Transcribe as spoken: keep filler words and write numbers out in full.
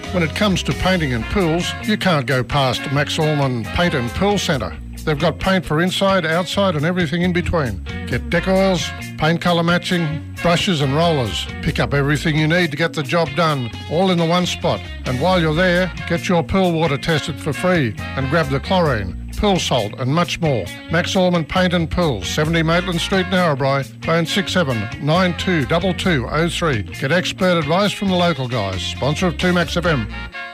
When it comes to painting and pools, you can't go past Max Orman Paint and Pool Centre. They've got paint for inside, outside and everything in between. Get deck oils, paint colour matching, brushes and rollers. Pick up everything you need to get the job done, all in the one spot. And while you're there, get your pool water tested for free and grab the chlorine, pool salt and much more. Max Orman Paint and Pool, seventy Maitland Street, Narrabri. Phone six seven nine two two two oh three. Get expert advice from the local guys. Sponsor of two Max F M.